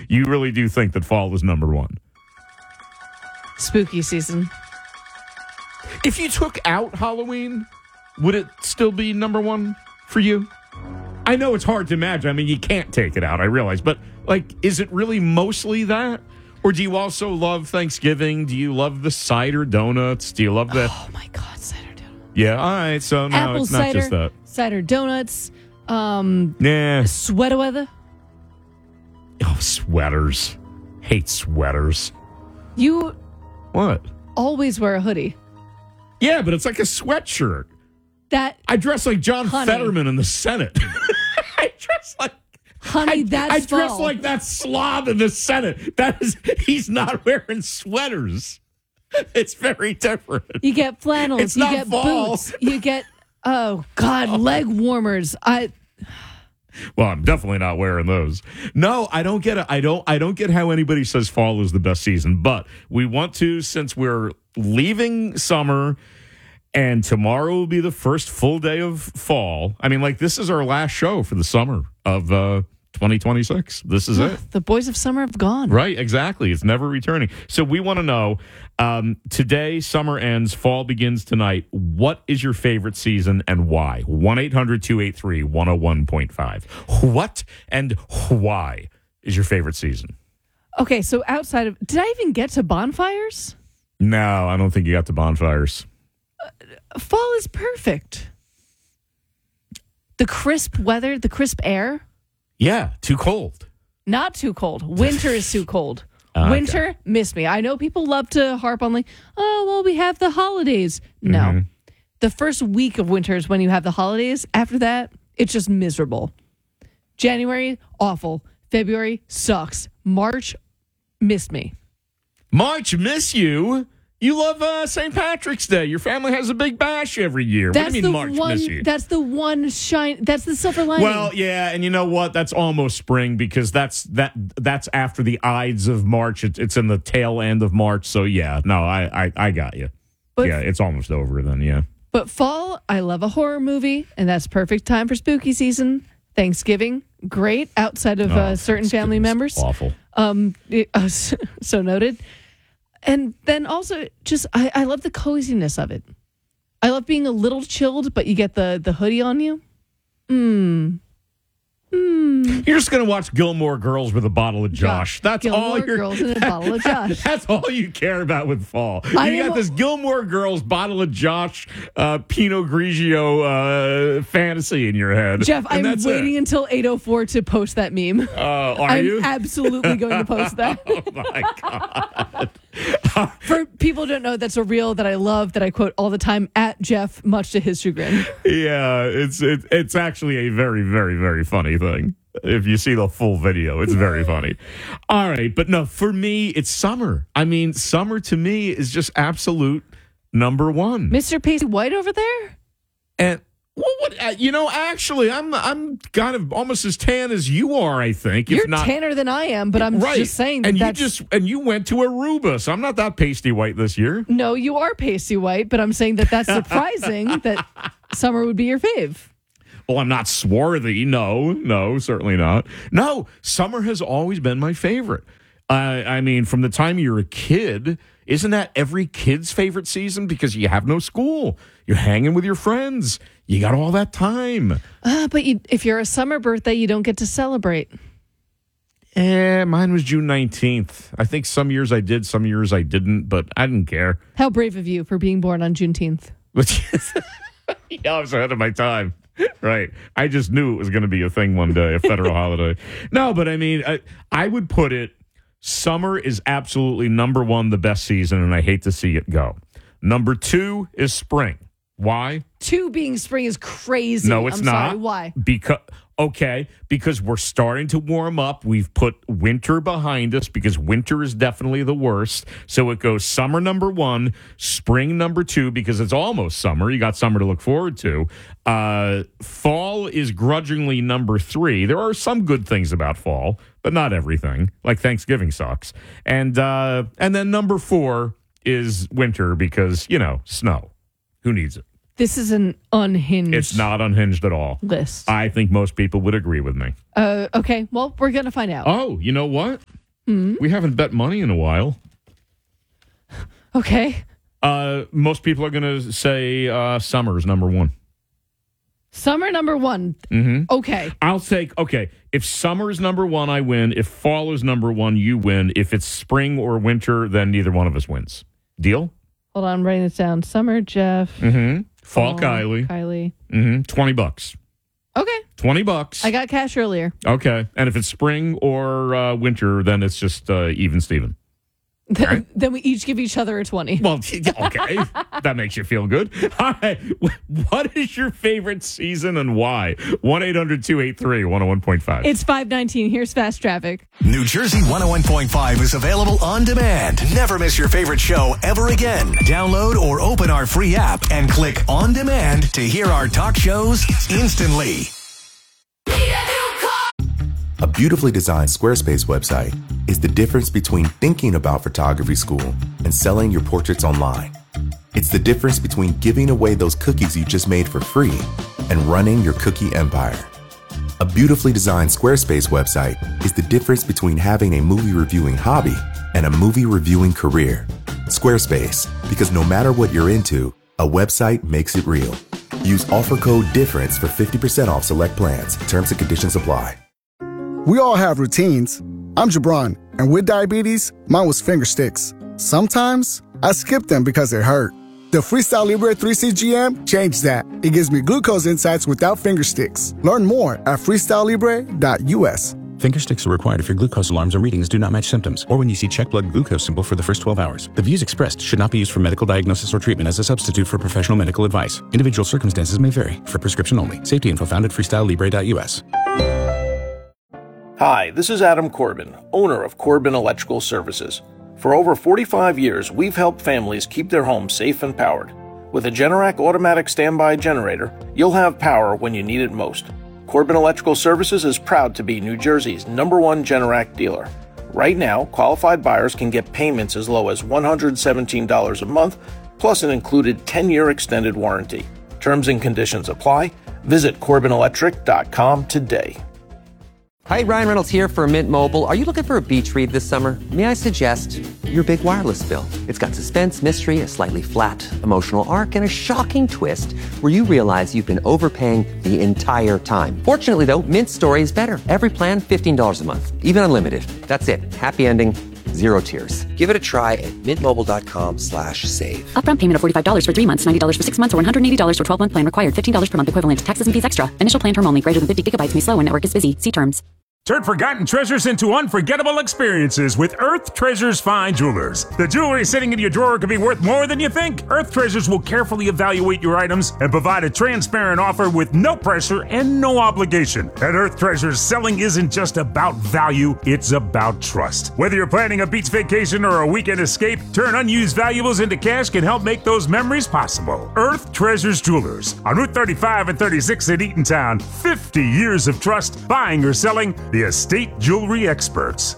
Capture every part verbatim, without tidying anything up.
you really do think that fall is number one. Spooky season. If you took out Halloween, would it still be number one for you? I know it's hard to imagine. I mean, you can't take it out, I realize. But, like, is it really mostly that? Or do you also love Thanksgiving? Do you love the cider donuts? Do you love the... Oh, my God, cider donuts. Yeah, all right. So, no, Apple it's not cider, just that. cider donuts, um, Yeah. sweater weather. Oh, sweaters. Hate sweaters. You What? always wear a hoodie. Yeah, but it's like a sweatshirt. That, I dress like John Honey. Fetterman in the Senate. I dress like... honey, I, that's I dress fall. like that slob in the Senate. That is, he's not wearing sweaters. It's very different. You get flannels. It's you not get fall. boots. You get, oh, God, leg warmers. I... Well, I'm definitely not wearing those. No, I don't get it. I don't. I don't get how anybody says fall is the best season. But we want to, since we're leaving summer, and tomorrow will be the first full day of fall. I mean, like, this is our last show for the summer of uh, twenty twenty-six. This is it. The boys of summer have gone. Right, exactly. It's never returning. So we want to know, um, today, summer ends, fall begins tonight. What is your favorite season and why? one eight hundred two eight three one oh one point five. What and why is your favorite season? Okay, so outside of... Did I even get to bonfires? No, I don't think you got to bonfires. Fall is perfect. The crisp weather, the crisp air, Yeah, too cold. not too cold. Winter is too cold. Okay. Winter, miss me. I know people love to harp on like, oh, well, we have the holidays. No. Mm-hmm. The first week of winter is when you have the holidays. After that, it's just miserable. January, awful. February, sucks. March, missed me. March, miss you. You love uh, Saint Patrick's Day. Your family has a big bash every year. That's what do you the mean March, one. miss you? That's the one shine. That's the silver lining. Well, yeah, and you know what? That's almost spring because that's that that's after the Ides of March. It, it's in the tail end of March. So yeah, no, I I, I got you. But- yeah, it's almost over then. Yeah. But fall, I love a horror movie, and that's perfect time for spooky season. Thanksgiving, great outside of Oh, uh, certain family members. Awful. Um, it- uh, so noted. And then also, just I, I love the coziness of it. I love being a little chilled, but you get the the hoodie on you. Mmm. Mmm. You're just gonna watch Gilmore Girls with a bottle of Josh. That's Gilmore all you're. Girls and a bottle of Josh. That's all you care about with fall. I You got am- this Gilmore Girls bottle of Josh uh, Pinot Grigio uh, fantasy in your head. Jeff, and I'm that's waiting it. until eight oh four to post that meme. Uh, are I'm you? absolutely going to post that. Oh my god. For people who don't know, that's a reel that I love that I quote all the time at Jeff, much to his chagrin. Yeah, it's it, it's actually a very, very, very funny thing. If you see the full video, it's very funny. All right, but no, for me, it's summer. I mean, summer to me is just absolute number one. Mister Pacey White over there? And well, what uh, you know, actually, I'm I'm kind of almost as tan as you are. I think, if You're not tanner than I am, but I'm right. just saying that and you that's... just and you went to Aruba, so I'm not that pasty white this year. No, you are pasty white, but I'm saying that that's surprising that summer would be your fave. Well, I'm not swarthy. No, no, certainly not. No, summer has always been my favorite. Uh, I mean, from the time you're a kid, isn't that every kid's favorite season? Because you have no school. You're hanging with your friends. You got all that time. Uh, but you, if you're a summer birthday, you don't get to celebrate. Eh, mine was June nineteenth. I think some years I did, some years I didn't, but I didn't care. How brave of you for being born on Juneteenth. Yeah, I was ahead of my time. Right. I just knew it was going to be a thing one day, a federal holiday. No, but I mean, I, I would put it, summer is absolutely number one, the best season, and I hate to see it go. Number two is spring. Why? Two being spring is crazy. No, it's I'm not. Sorry. Why? Because okay, because we're starting to warm up. We've put winter behind us because winter is definitely the worst. So it goes summer number one, spring number two because it's almost summer. You got summer to look forward to. Uh, fall is grudgingly number three. There are some good things about fall, but not everything. Like Thanksgiving sucks. And uh, and then number four is winter because, you know, snow. Who needs it? This is an unhinged It's not unhinged at all. list. I think most people would agree with me. Uh, okay, well, we're going to find out. Oh, you know what? Mm-hmm. We haven't bet money in a while. Okay. Uh, most people are going to say uh, summer is number one. Summer number one. Mm-hmm. Okay. I'll take, okay, if summer is number one, I win. If fall is number one, you win. If it's spring or winter, then neither one of us wins. Deal? Hold on, I'm writing this down. Summer, Jeff. Mm-hmm. Fall, fall Kylie. Kylie. Mm-hmm. twenty bucks. Okay. twenty bucks. I got cash earlier. Okay. And if it's spring or uh, winter, then it's just uh, even Steven. Then, right. then we each give each other a twenty. Well, okay. That makes you feel good. All right. What is your favorite season and why? one eight hundred two eight three one oh one point five. It's five nineteen. Here's fast traffic. New Jersey one oh one point five is available on demand. Never miss your favorite show ever again. Download or open our free app and click on demand to hear our talk shows instantly. A beautifully designed Squarespace website is the difference between thinking about photography school and selling your portraits online. It's the difference between giving away those cookies you just made for free and running your cookie empire. A beautifully designed Squarespace website is the difference between having a movie reviewing hobby and a movie reviewing career. Squarespace, because no matter what you're into, a website makes it real. Use offer code DIFFERENCE for fifty percent off select plans. Terms and conditions apply. We all have routines. I'm Jabron, and with diabetes, mine was finger sticks. Sometimes I skip them because they hurt. The Freestyle Libre three C G M changed that. It gives me glucose insights without finger sticks. Learn more at freestyle libre dot u s. Finger sticks are required if your glucose alarms or readings do not match symptoms, or when you see check blood glucose symbol for the first twelve hours. The views expressed should not be used for medical diagnosis or treatment as a substitute for professional medical advice. Individual circumstances may vary. For prescription only. Safety info found at freestyle libre dot u s. Hi, this is Adam Corbin, owner of Corbin Electrical Services. For over forty-five years, we've helped families keep their homes safe and powered. With a Generac automatic standby generator, you'll have power when you need it most. Corbin Electrical Services is proud to be New Jersey's number one Generac dealer. Right now, qualified buyers can get payments as low as one hundred seventeen dollars a month, plus an included ten-year extended warranty. Terms and conditions apply. Visit corbin electric dot com today. Hi, Ryan Reynolds here for Mint Mobile. Are you looking for a beach read this summer? May I suggest your big wireless bill? It's got suspense, mystery, a slightly flat, emotional arc, and a shocking twist where you realize you've been overpaying the entire time. Fortunately, though, Mint's story is better. Every plan, fifteen dollars a month, even unlimited. That's it. Happy ending, zero tears. Give it a try at mintmobile.com slash save. Upfront payment of forty-five dollars for three months, ninety dollars for six months, or one hundred eighty dollars for twelve-month plan required. fifteen dollars per month equivalent. Taxes and fees extra. Initial plan term only. Greater than fifty gigabytes may slow when network is busy. See terms. Turn forgotten treasures into unforgettable experiences with Earth Treasures Fine Jewelers. The jewelry sitting in your drawer could be worth more than you think. Earth Treasures will carefully evaluate your items and provide a transparent offer with no pressure and no obligation. At Earth Treasures, selling isn't just about value, it's about trust. Whether you're planning a beach vacation or a weekend escape, turn unused valuables into cash can help make those memories possible. Earth Treasures Jewelers on Route thirty-five and thirty-six in Eatontown. fifty years of trust, buying or selling. The Estate Jewelry Experts.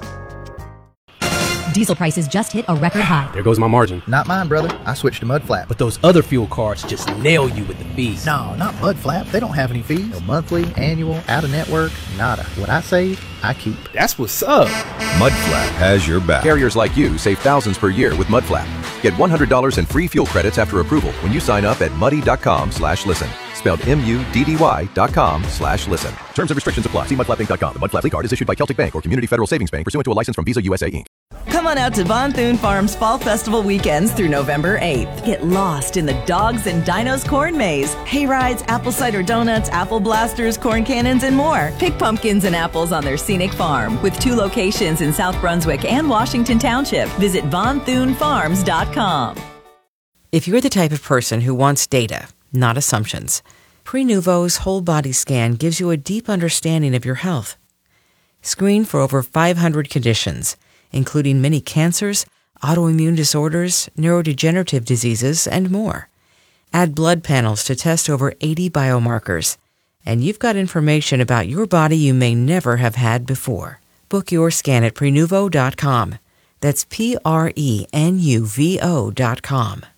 Diesel prices just hit a record high. There goes my margin. Not mine, brother. I switched to Mudflap. But those other fuel cards just nail you with the fees. No, not Mudflap. They don't have any fees. No monthly, annual, out-of-network, nada. What I save, I keep. That's what's up. Mudflap has your back. Carriers like you save thousands per year with Mudflap. Get one hundred dollars in free fuel credits after approval when you sign up at muddy.com slash listen. Spelled M-U-D-D-Y dot com slash listen. Terms and restrictions apply. See mudflap inc dot com. The Mudflap Lead Card is issued by Celtic Bank or Community Federal Savings Bank pursuant to a license from Visa U S A, Incorporated. Come on out to Von Thune Farms Fall Festival weekends through November eighth. Get lost in the Dogs and Dinos corn maze. Hay rides, apple cider donuts, apple blasters, corn cannons, and more. Pick pumpkins and apples on their scenic farm. With two locations in South Brunswick and Washington Township. Visit von thune farms dot com. If you're the type of person who wants data, not assumptions, Prenuvo's whole body scan gives you a deep understanding of your health. Screen for over five hundred conditions, including many cancers, autoimmune disorders, neurodegenerative diseases, and more. Add blood panels to test over eighty biomarkers, and you've got information about your body you may never have had before. Book your scan at prenuvo dot com. That's P R E N U V O dot com.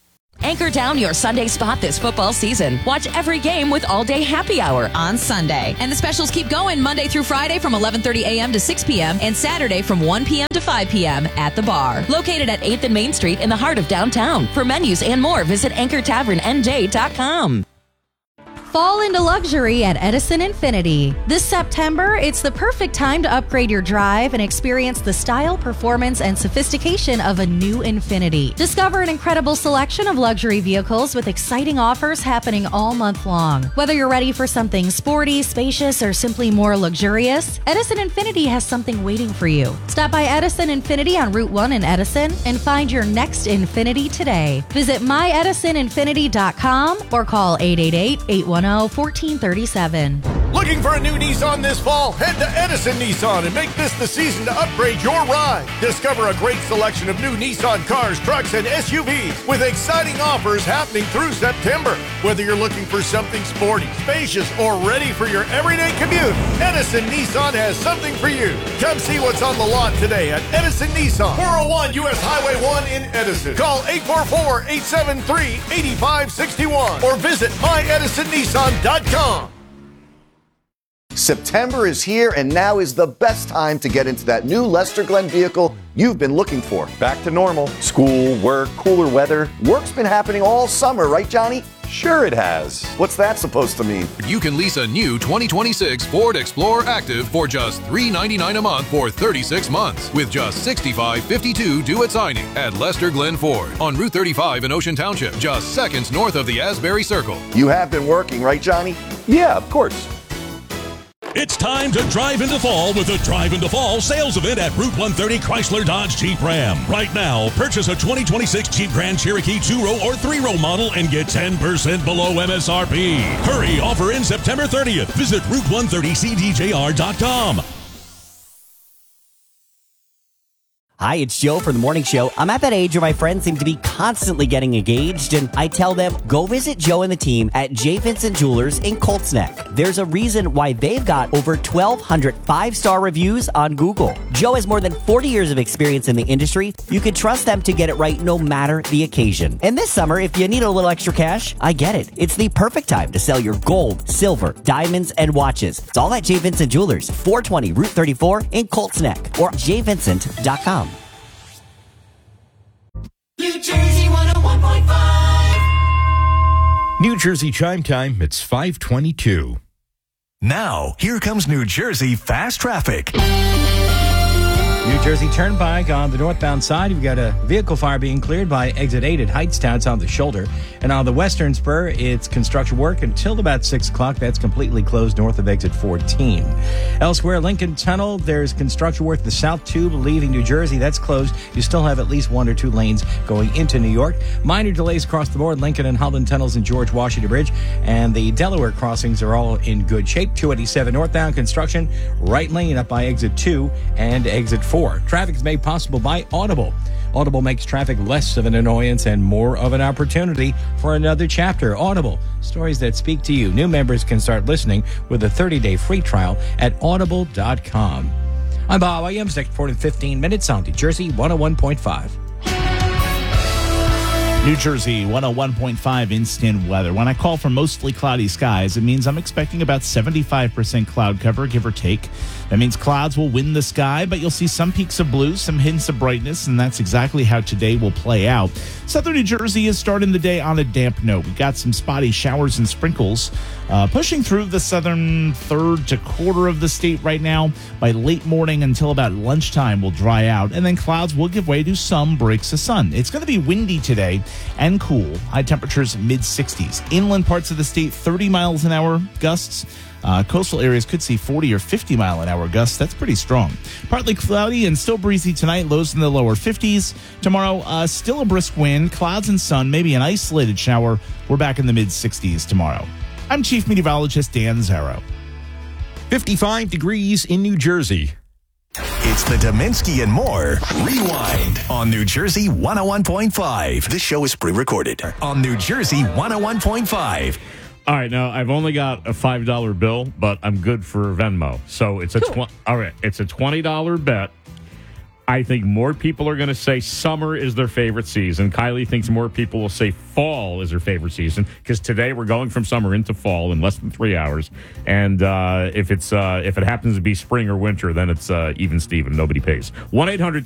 Anchor down your Sunday spot this football season. Watch every game with all-day happy hour on Sunday. And the specials keep going Monday through Friday from eleven thirty a.m. to six p.m. and Saturday from one p.m. to five p.m. at the bar. Located at eighth and Main Street in the heart of downtown. For menus and more, visit anchor tavern n j dot com. Fall into luxury at Edison Infinity. This September, it's the perfect time to upgrade your drive and experience the style, performance, and sophistication of a new Infinity. Discover an incredible selection of luxury vehicles with exciting offers happening all month long. Whether you're ready for something sporty, spacious, or simply more luxurious, Edison Infinity has something waiting for you. Stop by Edison Infinity on Route one in Edison and find your next Infinity today. Visit my edison infinity dot com or call eight eight eight, eight one zero, one four three seven. Looking for a new Nissan this fall? Head to Edison Nissan and make this the season to upgrade your ride. Discover a great selection of new Nissan cars, trucks, and S U Vs with exciting offers happening through September. Whether you're looking for something sporty, spacious, or ready for your everyday commute, Edison Nissan has something for you. Come see what's on the lot today at Edison Nissan, four oh one U S Highway one in Edison. Call eight four four, eight seven three, eight five six one or visit my edison nissan dot com. September is here, and now is the best time to get into that new Lester Glenn vehicle you've been looking for. Back to normal. School, work, cooler weather. Work's been happening all summer, right, Johnny? Sure it has. What's that supposed to mean? You can lease a new twenty twenty-six Ford Explorer Active for just three hundred ninety-nine dollars a month for thirty-six months with just sixty-five fifty-two due at signing at Lester Glenn Ford on Route thirty-five in Ocean Township, just seconds north of the Asbury Circle. You have been working, right, Johnny? Yeah, of course. It's time to drive into fall with the Drive into Fall sales event at Route one thirty Chrysler Dodge Jeep Ram. Right now, purchase a twenty twenty-six Jeep Grand Cherokee two-row or three-row model and get ten percent below M S R P. Hurry, offer in September thirtieth. Visit Route one thirty C D J R dot com. Hi, it's Joe from The Morning Show. I'm at that age where my friends seem to be constantly getting engaged, and I tell them, go visit Joe and the team at J. Vincent Jewelers in Colts Neck. There's a reason why they've got over twelve hundred five-star reviews on Google. Joe has more than forty years of experience in the industry. You can trust them to get it right no matter the occasion. And this summer, if you need a little extra cash, I get it. It's the perfect time to sell your gold, silver, diamonds, and watches. It's all at J. Vincent Jewelers, four twenty Route thirty-four in Colts Neck, or j vincent dot com. New Jersey one oh one point five. New Jersey Chime Time, it's five twenty-two. Now, here comes New Jersey Fast Traffic. New Jersey Turnpike on the northbound side, you've got a vehicle fire being cleared by exit eight at Heightstown. It's on the shoulder. And on the western spur, it's construction work until about six o'clock. That's completely closed north of exit fourteen. Elsewhere, Lincoln Tunnel, there's construction work. The South Tube leaving New Jersey, that's closed. You still have at least one or two lanes going into New York. Minor delays across the board, Lincoln and Holland Tunnels and George Washington Bridge. And the Delaware crossings are all in good shape. two eighty-seven northbound construction, right lane up by exit two and exit four. Traffic is made possible by Audible. Audible makes traffic less of an annoyance and more of an opportunity for another chapter. Audible, stories that speak to you. New members can start listening with a thirty-day free trial at audible dot com. I'm Bob Williams. Next report in fifteen minutes on New Jersey one oh one point five. New Jersey one oh one point five instant weather. When I call for mostly cloudy skies, it means I'm expecting about seventy-five percent cloud cover, give or take. That means clouds will win the sky, but you'll see some peaks of blue, some hints of brightness, and that's exactly how today will play out. Southern New Jersey is starting the day on a damp note. We got some spotty showers and sprinkles uh, pushing through the southern third to quarter of the state right now. By late morning until about lunchtime, will dry out, and then clouds will give way to some breaks of sun. It's going to be windy today and cool. High temperatures mid sixties. Inland parts of the state, thirty miles an hour gusts. Uh, coastal areas could see forty or fifty mile an hour gusts. That's pretty strong. Partly cloudy and still breezy tonight. Lows in the lower fifties. Tomorrow, uh, still a brisk wind, clouds and sun, maybe an isolated shower. We're back in the mid sixties tomorrow. I'm Chief Meteorologist Dan Zarrow. fifty-five degrees in New Jersey. It's the Dominski and More Rewind on New Jersey one oh one point five. This show is pre-recorded on New Jersey one oh one point five. All right, now I've only got a five dollar bill, but I'm good for Venmo. So it's a tw- all right, it's a twenty dollar bet. I think more people are going to say summer is their favorite season. Kylie thinks more people will say fall is their favorite season because today we're going from summer into fall in less than three hours. And uh, if it's uh, if it happens to be spring or winter, then it's uh, even Steven. Nobody pays. one eight hundred